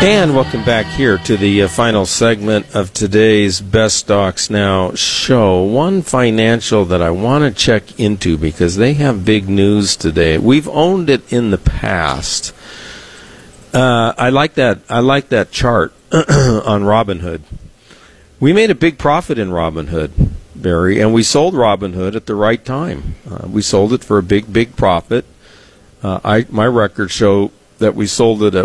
And welcome back here to the final segment of today's Best Stocks Now show. One financial that I want to check into because they have big news today. We've owned it in the past. I like that chart on Robinhood. We made a big profit in Robinhood, Barry, and we sold Robinhood at the right time. We sold it for a big profit. My records show that we sold it at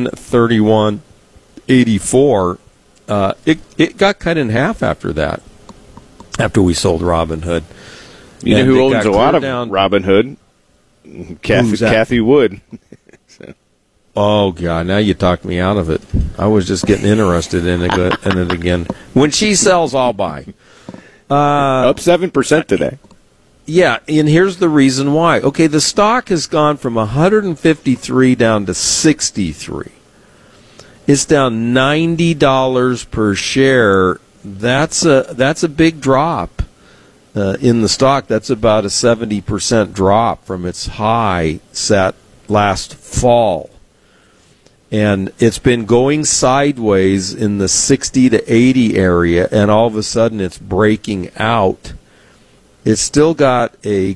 131.84. It got cut in half after that. After we sold Robinhood, you know who owns a lot of Robinhood? Kathy Wood. Oh God! Now you talked me out of it. I was just getting interested in it again. When she sells, I'll buy. Up 7% today. Yeah, and here's the reason why. Okay, the stock has gone from 153 down to 63. It's down $90 per share. That's a big drop in the stock. That's about a 70% drop from its high set last fall. And it's been going sideways in the 60 to 80 area, and all of a sudden it's breaking out. It's still got a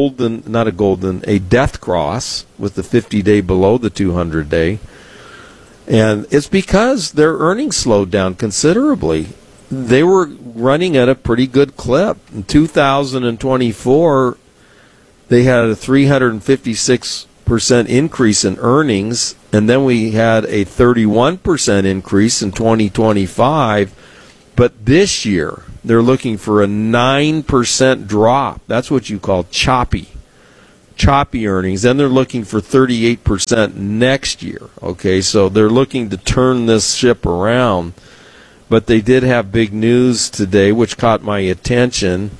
death cross with the 50-day below the 200-day. And it's because their earnings slowed down considerably. They were running at a pretty good clip. In 2024, they had a 356% increase in earnings, and then we had a 31% increase in 2025. But this year, they're looking for a 9% drop. That's what you call choppy earnings. Then they're looking for 38% next year. Okay, so they're looking to turn this ship around. But they did have big news today, which caught my attention.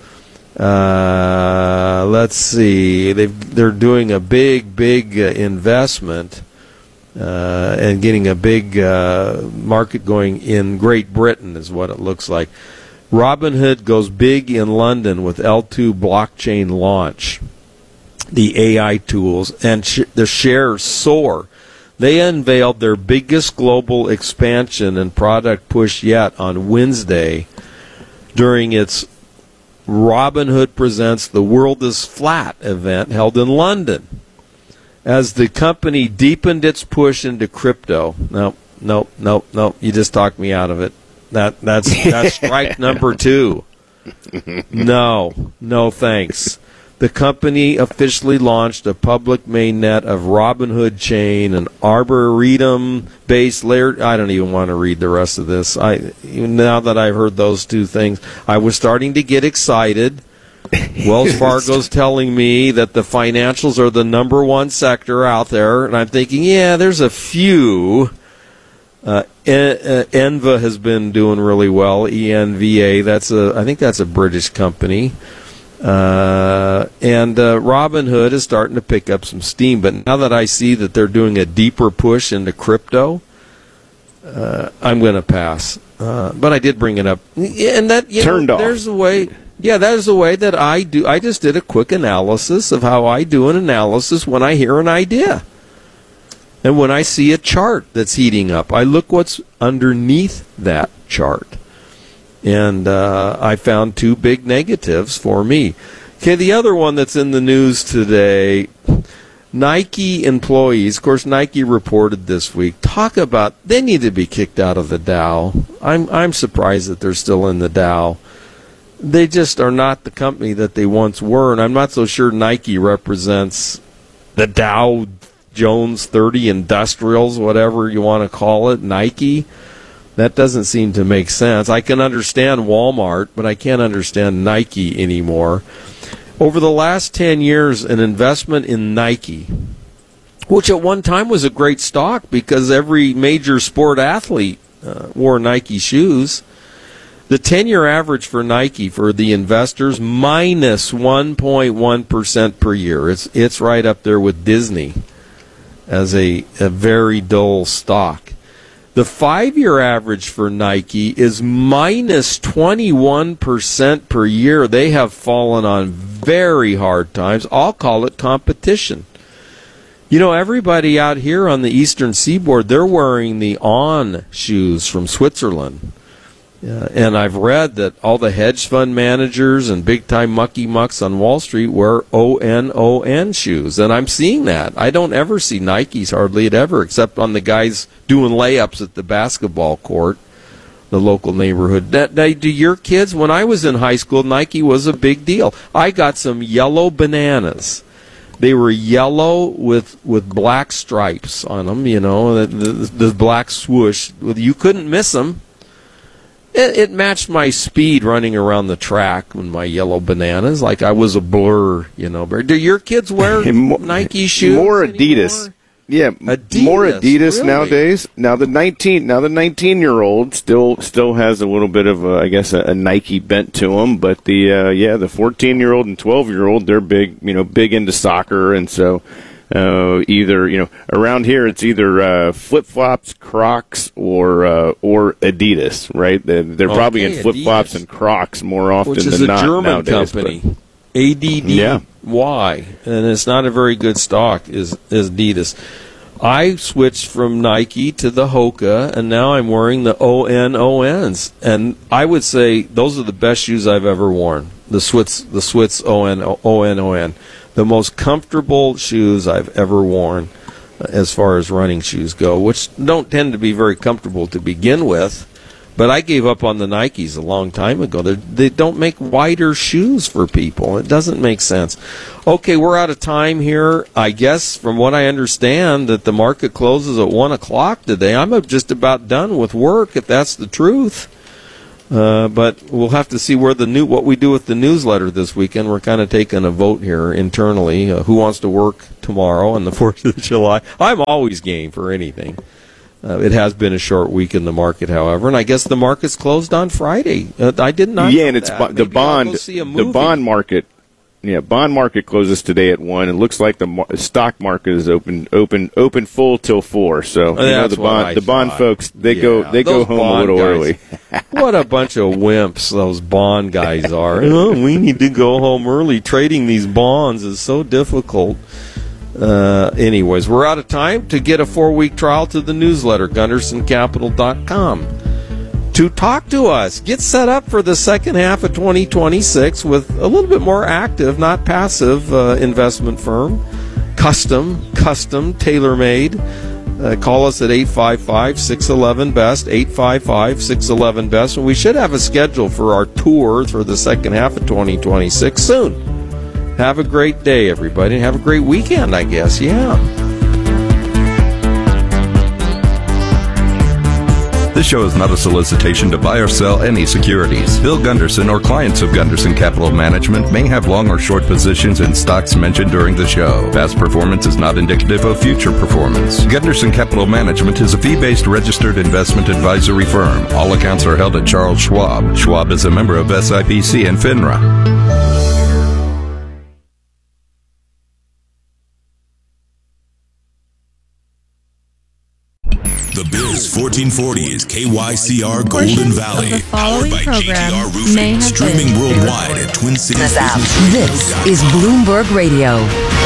Let's see. They're doing a big investment and getting a big market going in Great Britain is what it looks like. Robinhood goes big in London with L2 blockchain launch, the AI tools, and the shares soar. They unveiled their biggest global expansion and product push yet on Wednesday during its Robinhood Presents The World is Flat event held in London. As the company deepened its push into crypto, no, you just talked me out of it. That's strike number 2. No, thanks. The company officially launched a public mainnet of Robinhood chain, an Arboretum-based layer. I don't even want to read the rest of this. Now that I've heard those two things, I was starting to get excited. Wells Fargo's telling me that the financials are the number one sector out there, and I'm thinking, yeah, there's a few. Enva has been doing really well. ENVA. I think that's a British company. And Robinhood is starting to pick up some steam. But now that I see that they're doing a deeper push into crypto, I'm going to pass. But I did bring it up, and that turned off. There's a way. Yeah, that is the way that I do. I just did a quick analysis of how I do an analysis when I hear an idea. And when I see a chart that's heating up, I look what's underneath that chart. And I found 2 big negatives for me. Okay, the other one that's in the news today, Nike employees, of course, Nike reported this week, talk about they need to be kicked out of the Dow. I'm surprised that they're still in the Dow. They just are not the company that they once were, and I'm not so sure Nike represents the Dow Jones 30 Industrials, whatever you want to call it, Nike. That doesn't seem to make sense. I can understand Walmart, but I can't understand Nike anymore. Over the last 10 years, an investment in Nike, which at one time was a great stock because every major sport athlete wore Nike shoes. The 10-year average for Nike for the investors, minus 1.1% per year. It's right up there with Disney as a very dull stock. The 5-year average for Nike is minus 21% per year. They have fallen on very hard times. I'll call it competition. Everybody out here on the eastern seaboard, they're wearing the On shoes from Switzerland. And I've read that all the hedge fund managers and big-time mucky-mucks on Wall Street wear ON shoes. And I'm seeing that. I don't ever see Nikes hardly ever, except on the guys doing layups at the basketball court, the local neighborhood. Do your kids, when I was in high school, Nike was a big deal. I got some yellow bananas. They were yellow with black stripes on them, the black swoosh. You couldn't miss them. It matched my speed running around the track with my yellow bananas, like I was a blur, Do your kids wear Nike shoes? More Adidas. Anymore? Yeah, Adidas, more Adidas really? nowadays. Now the 19-year-old still has a little bit of a Nike bent to them, but the 14-year-old and 12-year-old, they're big into soccer, and so either around here it's either flip-flops, Crocs, or Adidas, right? They're probably in flip-flops and Crocs more often than not nowadays. Which is a German company. ADDY, and it's not a very good stock, is Adidas. I switched from Nike to the Hoka, and now I'm wearing the ONs. And I would say those are the best shoes I've ever worn. The Switz ON. The most comfortable shoes I've ever worn as far as running shoes go, which don't tend to be very comfortable to begin with. But I gave up on the Nikes a long time ago. They don't make wider shoes for people. It doesn't make sense. Okay, we're out of time here. I guess, from what I understand, that the market closes at 1 o'clock today. I'm just about done with work, if that's the truth. But we'll have to see what we do with the newsletter this weekend. We're kind of taking a vote here internally. Who wants to work tomorrow on the 4th of July? I'm always game for anything. It has been a short week in the market, however, and I guess the market's closed on Friday. I did not. Yeah, and it's the bond market. Yeah, bond market closes today at 1. It looks like the stock market is open full till 4. So the bond folks they go home a little early. What a bunch of wimps those bond guys are. We need to go home early. Trading these bonds is so difficult. Anyways, we're out of time. To get a 4-week trial to the newsletter, GundersonCapital.com. To talk to us, get set up for the second half of 2026 with a little bit more active, not passive investment firm. Custom, tailor-made. Call us at 855-611-BEST, 855-611-BEST. And we should have a schedule for our tour for the second half of 2026 soon. Have a great day, everybody. Have a great weekend, I guess. Yeah. This show is not a solicitation to buy or sell any securities. Bill Gunderson or clients of Gunderson Capital Management may have long or short positions in stocks mentioned during the show. Past performance is not indicative of future performance. Gunderson Capital Management is a fee-based registered investment advisory firm. All accounts are held at Charles Schwab. Schwab is a member of SIPC and FINRA. The Biz 1440 is KYCR Golden Valley, powered by GTR Roofing, streaming worldwide at Twin Cities. This is Bloomberg Radio.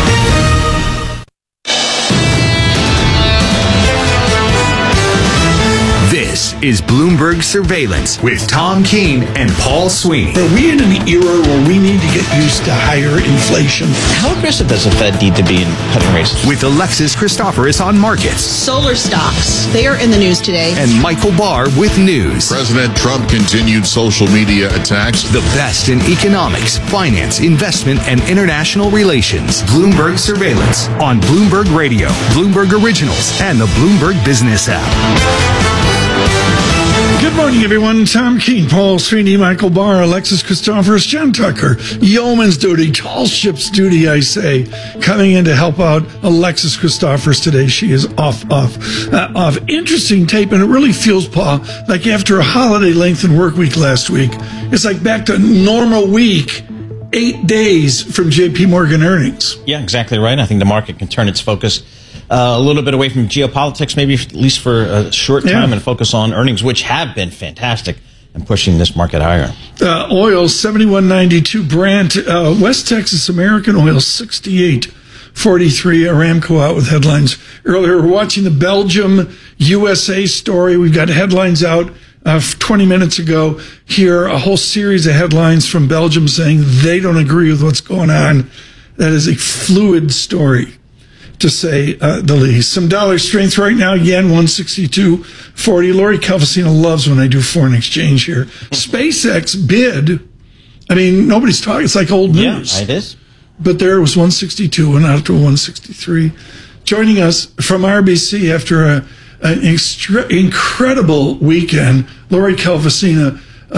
This is Bloomberg Surveillance with Tom Keene and Paul Sweeney. Are we in an era where we need to get used to higher inflation? How aggressive does the Fed need to be in cutting rates? With Alexis Christoforous on markets. Solar stocks. They are in the news today. And Michael Barr with news. President Trump continued social media attacks. The best in economics, finance, investment, and international relations. Bloomberg Surveillance on Bloomberg Radio, Bloomberg Originals, and the Bloomberg Business app. Good morning, everyone. Tom Keene, Paul Sweeney, Michael Barr, Alexis Christoforous, John Tucker. Yeoman's duty, tall ship's duty, I say. Coming in to help out Alexis Christoforous today. She is off. Interesting tape, and it really feels, Paul, like after a holiday-lengthened work week last week, it's like back to normal week. 8 days from J.P. Morgan earnings. Yeah, exactly right. I think the market can turn its focus a little bit away from geopolitics, maybe at least for a short time, and focus on earnings, which have been fantastic and pushing this market higher. Oil, $71.92 Brent. West Texas American oil, $68 43, Aramco out with headlines earlier. We're watching the Belgium-USA story. We've got headlines out 20 minutes ago here, a whole series of headlines from Belgium saying they don't agree with what's going on. That is a fluid story, to say the least. Some dollar strength right now. Yen 162.40. Lori Calvasina loves when I do foreign exchange here. SpaceX bid. I mean, nobody's talking. It's like old news. Yeah, it is. But there it was 162, went out to 163. Joining us from RBC after an incredible weekend, Lori Calvasina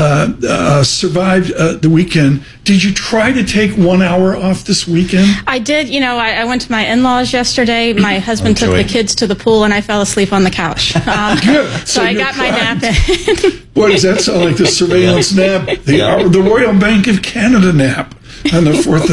survived the weekend. Did you try to take 1 hour off this weekend? I did. You know, I went to my in-laws yesterday. My husband took the kids to the pool, and I fell asleep on the couch. Good. So I got my nap in. What does that sound like? The surveillance nap? The Royal Bank of Canada nap on the 4th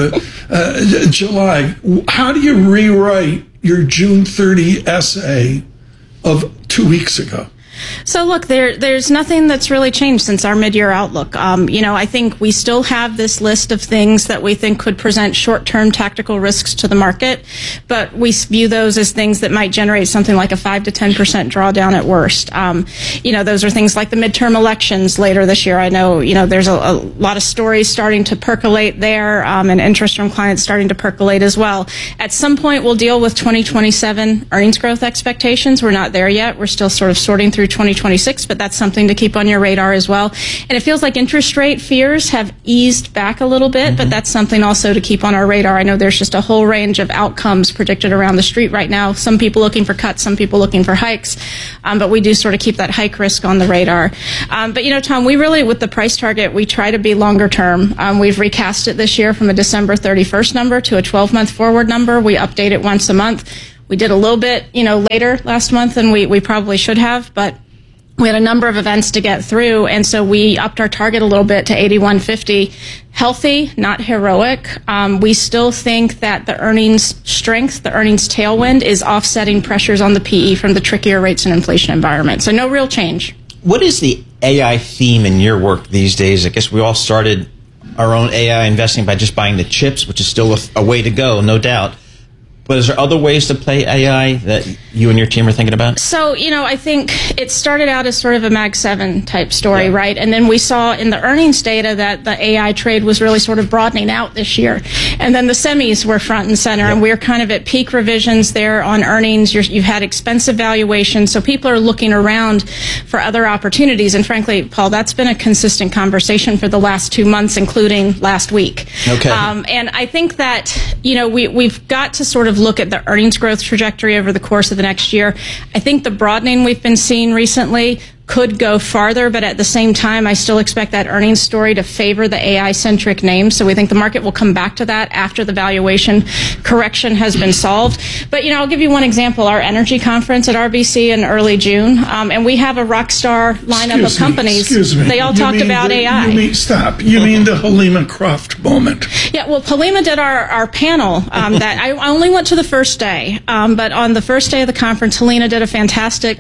of July. How do you rewrite your June 30 essay of 2 weeks ago? So look, there's nothing that's really changed since our mid-year outlook. I think we still have this list of things that we think could present short-term tactical risks to the market, but we view those as things that might generate something like a 5 to 10% drawdown at worst. Those are things like the midterm elections later this year. I know, there's a lot of stories starting to percolate there, and interest from clients starting to percolate as well. At some point, we'll deal with 2027 earnings growth expectations. We're not there yet. We're still sort of sorting through 2026, but that's something to keep on your radar as well. And it feels like interest rate fears have eased back a little bit, but that's something also to keep on our radar. I know there's just a whole range of outcomes predicted around the street right now. Some people looking for cuts, some people looking for hikes, but we do sort of keep that hike risk on the radar. But Tom, we really, with the price target, we try to be longer term. We've recast it this year from a December 31st number to a 12-month forward number. We update it once a month. We did a little bit, later last month than we probably should have, but we had a number of events to get through, and so we upped our target a little bit to 81.50. Healthy, not heroic. We still think that the earnings strength, the earnings tailwind, is offsetting pressures on the PE from the trickier rates and inflation environment. So no real change. What is the AI theme in your work these days? I guess we all started our own AI investing by just buying the chips, which is still a way to go, no doubt. But is there other ways to play AI that you and your team are thinking about? So, I think it started out as sort of a Mag 7 type story, right? And then we saw in the earnings data that the AI trade was really sort of broadening out this year. And then the semis were front and center, and we're kind of at peak revisions there on earnings. You've had expensive valuations, so people are looking around for other opportunities. And frankly, Paul, that's been a consistent conversation for the last 2 months, including last week. Okay. And I think that, we've got to sort of look at the earnings growth trajectory over the course of the next year. I think the broadening we've been seeing recently could go farther, but at the same time, I still expect that earnings story to favor the AI-centric names. So we think the market will come back to that after the valuation correction has been solved. But, I'll give you one example. Our energy conference at RBC in early June, and we have a rock star lineup of companies. Excuse me. They all talked about AI. You mean the Halima Croft moment? Yeah, well, Halima did our panel. That I only went to the first day, but on the first day of the conference, Halima did a fantastic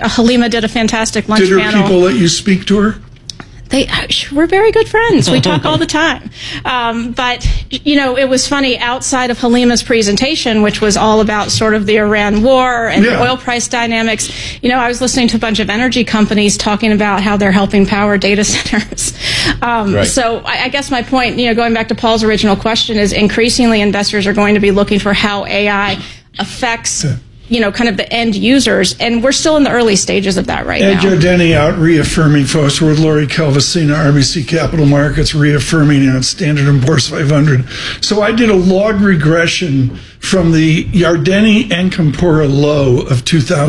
lunch panel. People let you speak to her? We're very good friends. We talk all the time. But, it was funny, outside of Halima's presentation, which was all about sort of the Iran war and the oil price dynamics, I was listening to a bunch of energy companies talking about how they're helping power data centers. Right. So I guess my point, going back to Paul's original question, is increasingly investors are going to be looking for how AI affects kind of the end users, and we're still in the early stages of that right now. Ed Yardeni out reaffirming, folks. We're with Lori Calvasina, RBC Capital Markets, reaffirming on Standard & Poor's 500. So I did a log regression from the Yardeni and Campora low of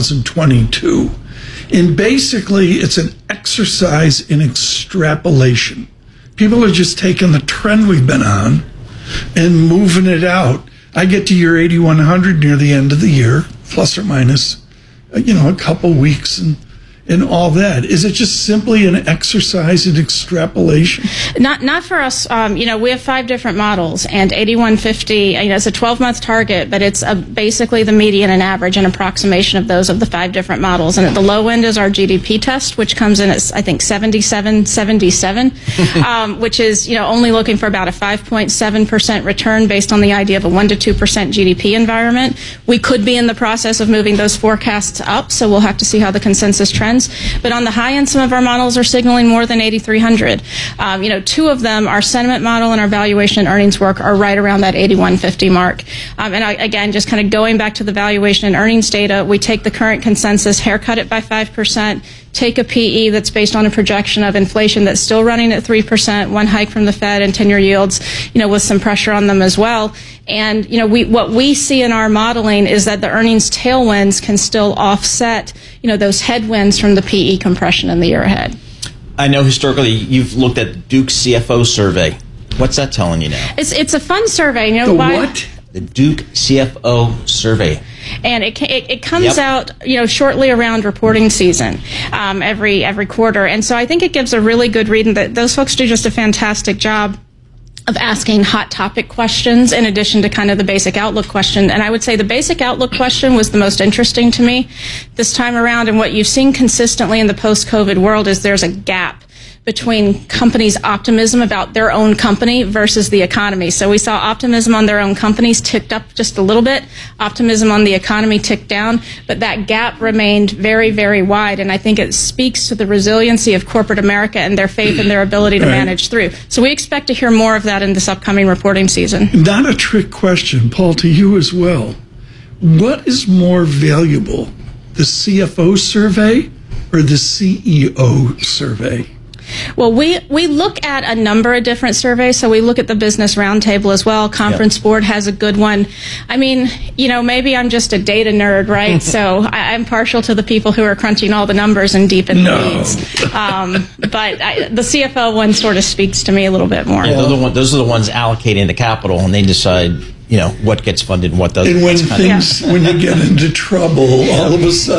2022. And basically, it's an exercise in extrapolation. People are just taking the trend we've been on and moving it out. I get to year 8100 near the end of the year, plus or minus, a couple weeks, and and all that. Is it just simply an exercise in extrapolation? Not for us. We have 5 different models, and 8150, it's a 12-month target, but it's basically the median and average, an approximation of those of the 5 different models. And at the low end is our GDP test, which comes in at, I think, 77, which is, only looking for about a 5.7% return based on the idea of a 1 to 2% GDP environment. We could be in the process of moving those forecasts up, so we'll have to see how the consensus trends. But on the high end, some of our models are signaling more than 8,300. 2 of them, our sentiment model and our valuation and earnings work, are right around that 8150 mark. Again, just kind of going back to the valuation and earnings data, we take the current consensus, haircut it by 5%, take a PE that's based on a projection of inflation that's still running at 3%, 1 hike from the Fed, and 10-year yields, with some pressure on them as well. And, what we see in our modeling is that the earnings tailwinds can still offset, those headwinds from the PE compression in the year ahead. I know historically you've looked at Duke CFO survey. What's that telling you now? It's a fun survey. What? The Duke CFO survey. And it comes out, shortly around reporting season, every quarter. And so I think it gives a really good read, and that those folks do just a fantastic job of asking hot topic questions in addition to kind of the basic outlook question. And I would say the basic outlook question was the most interesting to me this time around. And what you've seen consistently in the post-COVID world is there's a gap between companies' optimism about their own company versus the economy. So we saw optimism on their own companies ticked up just a little bit, optimism on the economy ticked down, but that gap remained very, very wide, and I think it speaks to the resiliency of corporate America and their faith in their ability to manage through. So we expect to hear more of that in this upcoming reporting season. Not a trick question, Paul, to you as well. What is more valuable, the CFO survey or the CEO survey? Well, we look at a number of different surveys. So we look at the Business Roundtable as well. Conference Board has a good one. I mean, maybe I'm just a data nerd, right? So I'm partial to the people who are crunching all the numbers and deep in the weeds. But the CFO one sort of speaks to me a little bit more. Yeah, those are the ones allocating the capital, and they decide, what gets funded and what doesn't. And when you get into trouble, all of a sudden,